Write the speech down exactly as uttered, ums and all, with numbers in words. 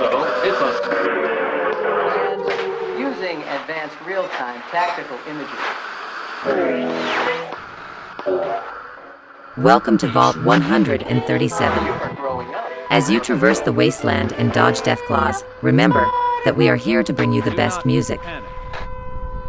So, it's a... And using advanced real-time tactical imagery. Welcome to Vault one hundred thirty-seven. You are growing up. As you traverse the wasteland and dodge Deathclaws, remember that we are here to bring you the best music.